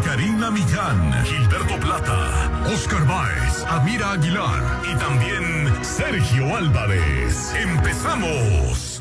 Karina Millán, Gilberto Plata, Oscar Báez, Amira Aguilar y también Sergio Álvarez. ¡Empezamos!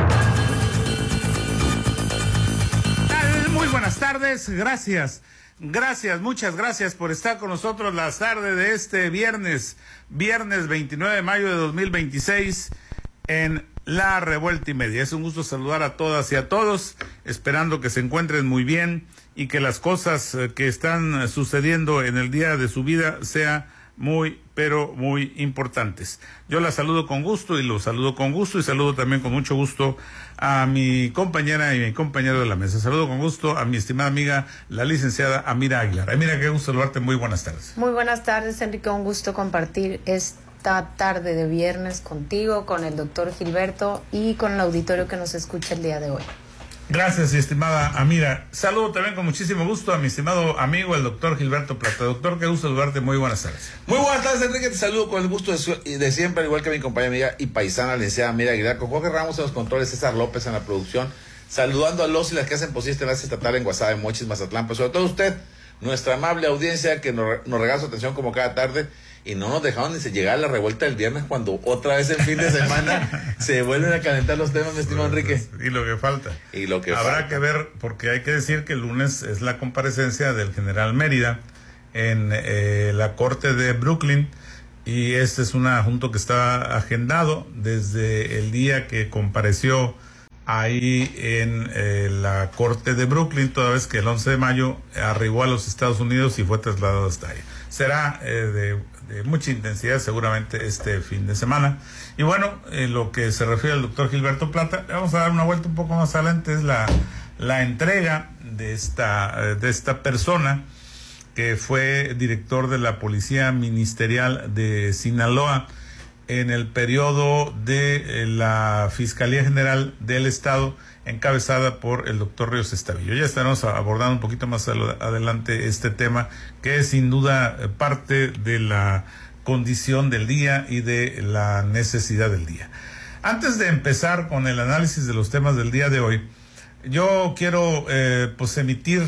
Muy buenas tardes, gracias, muchas gracias por estar con nosotros la tarde de este viernes 29 de mayo de 2026 en La Revuelta y Media. Es un gusto saludar a todas y a todos, esperando que se encuentren muy bien y que las cosas que están sucediendo en el día de su vida sean muy, pero muy importantes. Yo la saludo con gusto y lo saludo con gusto y saludo también con mucho gusto a mi compañera y mi compañero de la mesa. Saludo con gusto a mi estimada amiga, la licenciada Amira Aguilar. Amira, qué gusto saludarte, muy buenas tardes. Muy buenas tardes, Enrique, un gusto compartir esta tarde de viernes contigo, con el doctor Gilberto y con el auditorio que nos escucha el día de hoy. Gracias, estimada Amira. Saludo también con muchísimo gusto a mi estimado amigo, el doctor Gilberto Plata. Doctor, qué gusto saludarte, muy buenas tardes. Muy buenas tardes, Enrique, te saludo con el gusto de siempre, al igual que mi compañera amiga y paisana, la licenciada Amira Aguilar, con Jorge Ramos en los controles, César López en la producción, saludando a los y las que hacen posible este enlace estatal en Guasave, Mochis, Mazatlán, pero sobre todo usted, nuestra amable audiencia que nos regala su atención como cada tarde. Y no nos dejaron ni se llegar a la revuelta del viernes cuando otra vez el fin de semana se vuelven a calentar los temas, mi estimado Enrique. Y lo que falta. Habrá que ver, porque hay que decir que el lunes es la comparecencia del general Mérida en la corte de Brooklyn, y este es un asunto que está agendado desde el día que compareció ahí en la corte de Brooklyn, toda vez que el 11 de mayo arribó a los Estados Unidos y fue trasladado hasta ahí. Será de mucha intensidad seguramente este fin de semana. Y bueno, lo que se refiere al doctor Gilberto Plata, vamos a dar una vuelta un poco más adelante, es la entrega de esta persona que fue director de la Policía Ministerial de Sinaloa en el periodo de la Fiscalía General del Estado, encabezada por el doctor Ríos Estavillo. Ya estaremos abordando un poquito más adelante este tema, que es sin duda parte de la condición del día y de la necesidad del día. Antes de empezar con el análisis de los temas del día de hoy, yo quiero emitir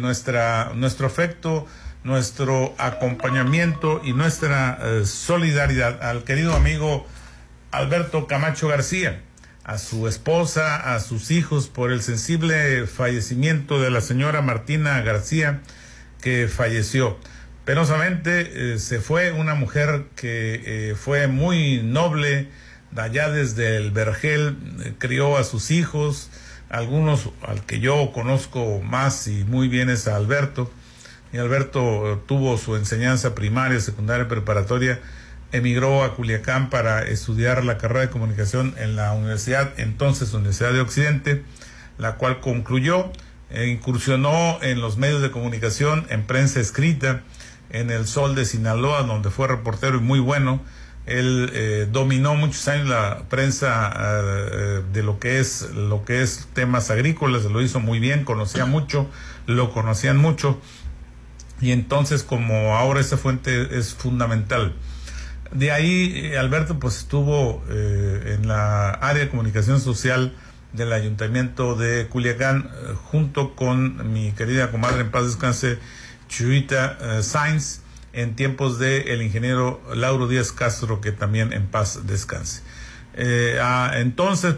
nuestro afecto, nuestro acompañamiento y nuestra solidaridad al querido amigo Alberto Camacho García, a su esposa, a sus hijos, por el sensible fallecimiento de la señora Martina García, que falleció. Penosamente se fue una mujer que fue muy noble, allá desde el Vergel, crió a sus hijos, algunos al que yo conozco más y muy bien es a Alberto, y Alberto tuvo su enseñanza primaria, secundaria, preparatoria, emigró a Culiacán para estudiar la carrera de comunicación en la Universidad de Occidente, la cual concluyó, incursionó en los medios de comunicación, en prensa escrita, en El Sol de Sinaloa, donde fue reportero y muy bueno. Él dominó muchos años la prensa de lo que es temas agrícolas, lo hizo muy bien, conocía mucho, lo conocían mucho, y entonces como ahora esa fuente es fundamental. De ahí Alberto estuvo en la área de comunicación social del Ayuntamiento de Culiacán, junto con mi querida comadre, en paz descanse, Chuyita Sainz, en tiempos de el ingeniero Lauro Díaz Castro, que también en paz descanse. Entonces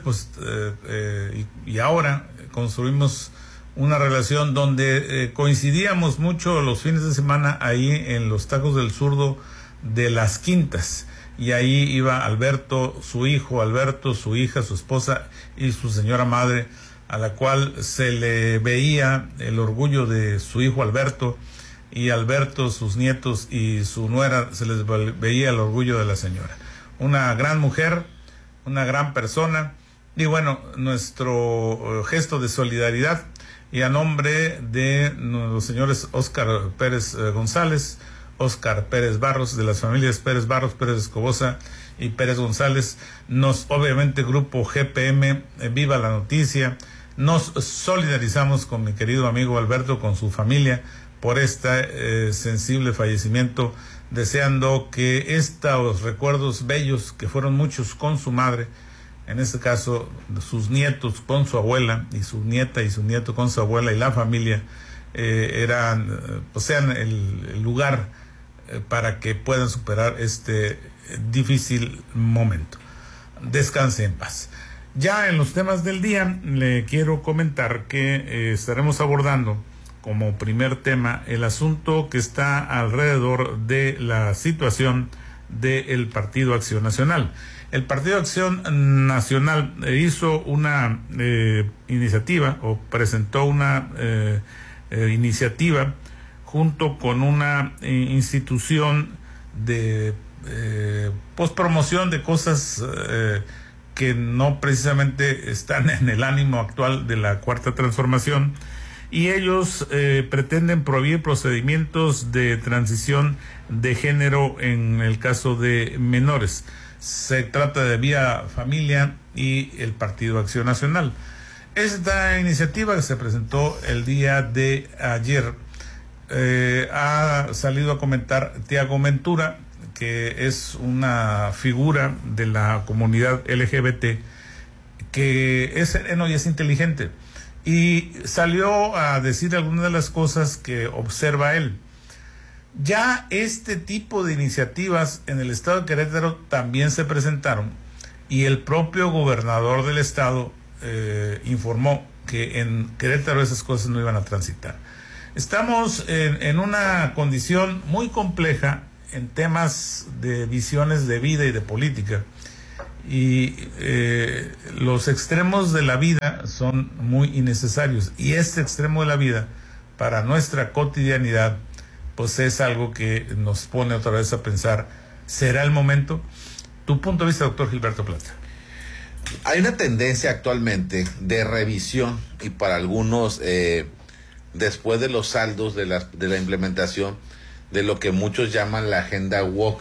y ahora construimos una relación donde coincidíamos mucho los fines de semana ahí en los Tacos del Zurdo de Las Quintas, y ahí iba Alberto, su hijo Alberto, su hija, su esposa y su señora madre, a la cual se le veía el orgullo de su hijo Alberto, y Alberto, sus nietos y su nuera, se les veía el orgullo de la señora. Una gran mujer, una gran persona, y bueno, nuestro gesto de solidaridad, y a nombre de los señores Óscar Pérez González, Óscar Pérez Barros, de las familias Pérez Barros, Pérez Escobosa y Pérez González, obviamente Grupo GPM, Viva la Noticia, nos solidarizamos con mi querido amigo Alberto, con su familia, por este sensible fallecimiento, deseando que estos recuerdos bellos, que fueron muchos con su madre, en este caso sus nietos con su abuela, y su nieta y su nieto con su abuela y la familia, sean el lugar para que puedan superar este difícil momento. Descanse en paz. Ya en los temas del día le quiero comentar que estaremos abordando como primer tema el asunto que está alrededor de la situación del Partido Acción Nacional. El Partido Acción Nacional hizo una iniciativa o presentó una iniciativa junto con una institución de promoción de cosas que no precisamente están en el ánimo actual de la Cuarta Transformación, y ellos pretenden prohibir procedimientos de transición de género en el caso de menores. Se trata de Vía Familia y el Partido Acción Nacional. Esta iniciativa que se presentó el día de ayer ha salido a comentar Tiago Ventura, que es una figura de la comunidad LGBT, que es sereno y es inteligente, y salió a decir algunas de las cosas que observa él. Ya este tipo de iniciativas en el estado de Querétaro también se presentaron, y el propio gobernador del estado informó que en Querétaro esas cosas no iban a transitar. Estamos en una condición muy compleja en temas de visiones de vida y de política, y los extremos de la vida son muy innecesarios, y este extremo de la vida para nuestra cotidianidad pues es algo que nos pone otra vez a pensar, ¿será el momento? Tu punto de vista, doctor Gilberto Plata. Hay una tendencia actualmente de revisión, y para algunos después de los saldos de la implementación de lo que muchos llaman la agenda woke,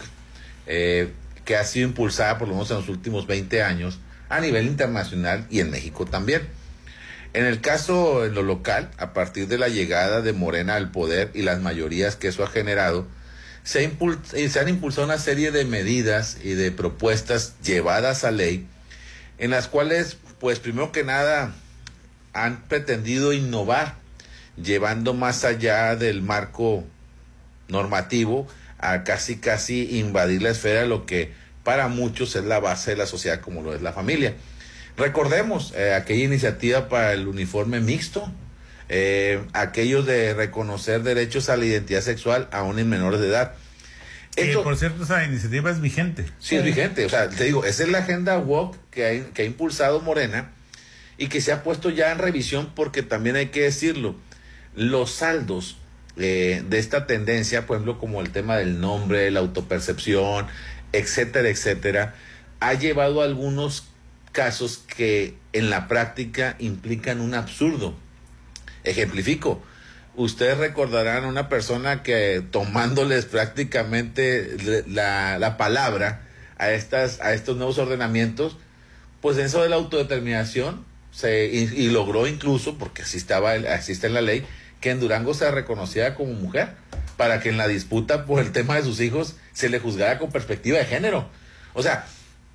que ha sido impulsada por lo menos en los últimos 20 años a nivel internacional y en México también. En el caso, en lo local, a partir de la llegada de Morena al poder y las mayorías que eso ha generado, se han impulsado una serie de medidas y de propuestas llevadas a ley, en las cuales, pues primero que nada, han pretendido innovar, llevando más allá del marco normativo a casi invadir la esfera de lo que para muchos es la base de la sociedad, como lo es la familia. Recordemos aquella iniciativa para el uniforme mixto, aquellos de reconocer derechos a la identidad sexual aún en menores de edad. Esto, por cierto, esa iniciativa es vigente. Sí, es vigente. O sea, te digo, esa es la agenda woke que ha impulsado Morena y que se ha puesto ya en revisión, porque también hay que decirlo, los saldos de esta tendencia, por ejemplo, como el tema del nombre, la autopercepción, etcétera, etcétera, ha llevado a algunos casos que en la práctica implican un absurdo. Ejemplifico. Ustedes recordarán a una persona que, tomándoles prácticamente la palabra a estos nuevos ordenamientos, pues en eso de la autodeterminación y logró incluso, porque así está en la ley, que en Durango se reconociera como mujer, para que en la disputa por el tema de sus hijos se le juzgara con perspectiva de género. O sea,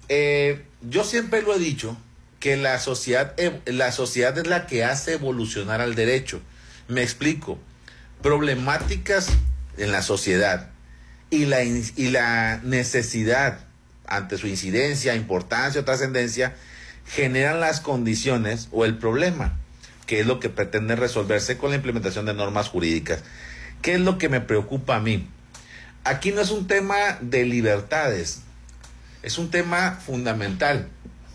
yo siempre lo he dicho, que la sociedad es la que hace evolucionar al derecho. Me explico. Problemáticas en la sociedad y la necesidad ante su incidencia, importancia o trascendencia generan las condiciones o el problema, que es lo que pretende resolverse con la implementación de normas jurídicas. ¿Qué es lo que me preocupa a mí? Aquí no es un tema de libertades, es un tema fundamental.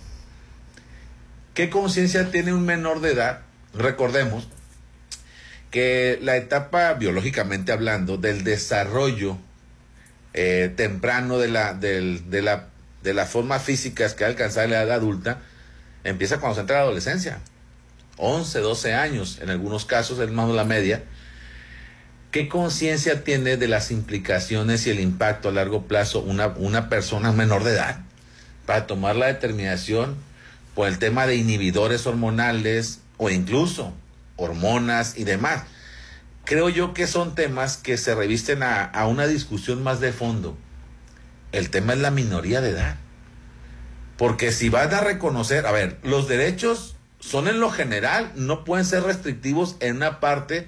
¿Qué conciencia tiene un menor de edad? Recordemos que la etapa, biológicamente hablando, del desarrollo temprano de las formas físicas que alcanza la edad adulta empieza cuando se entra a la adolescencia. 11, 12 años, en algunos casos es más la media. ¿Qué conciencia tiene de las implicaciones y el impacto a largo plazo una persona menor de edad para tomar la determinación por el tema de inhibidores hormonales o incluso hormonas y demás? Creo yo que son temas que se revisten a una discusión más de fondo. El tema es la minoría de edad. Porque si van a reconocer, a ver, los derechos son en lo general, no pueden ser restrictivos en una parte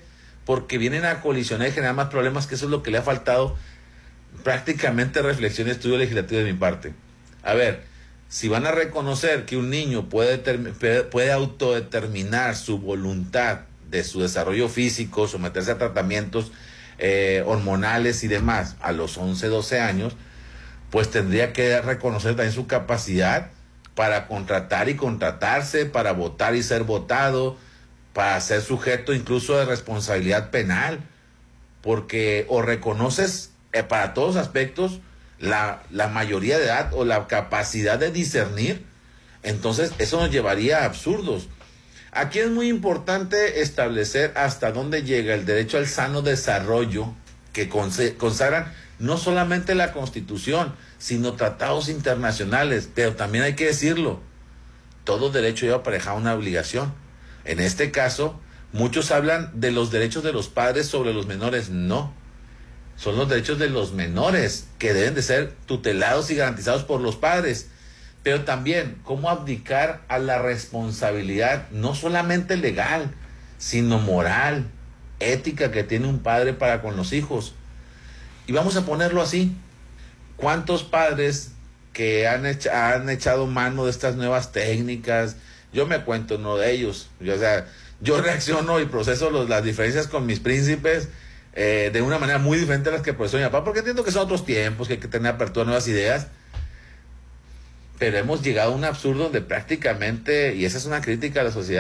porque vienen a colisionar y generar más problemas, que eso es lo que le ha faltado prácticamente reflexión y estudio legislativo de mi parte. A ver, si van a reconocer que un niño puede autodeterminar su voluntad de su desarrollo físico, someterse a tratamientos hormonales y demás a los 11, 12 años, pues tendría que reconocer también su capacidad para contratar y contratarse, para votar y ser votado, para ser sujeto incluso de responsabilidad penal, porque o reconoces para todos aspectos la mayoría de edad o la capacidad de discernir, entonces eso nos llevaría a absurdos. Aquí es muy importante establecer hasta dónde llega el derecho al sano desarrollo que consagran no solamente la Constitución, sino tratados internacionales, pero también hay que decirlo, todo derecho lleva aparejado una obligación. En este caso, muchos hablan de los derechos de los padres sobre los menores. No, son los derechos de los menores que deben de ser tutelados y garantizados por los padres. Pero también, cómo abdicar a la responsabilidad, no solamente legal, sino moral, ética que tiene un padre para con los hijos. Y vamos a ponerlo así. ¿Cuántos padres que han echado mano de estas nuevas técnicas? Yo me cuento uno de ellos. Yo reacciono y proceso las diferencias con mis príncipes de una manera muy diferente a las que profesó mi papá, porque entiendo que son otros tiempos, que hay que tener apertura a nuevas ideas. Pero hemos llegado a un absurdo donde prácticamente, y esa es una crítica a la sociedad,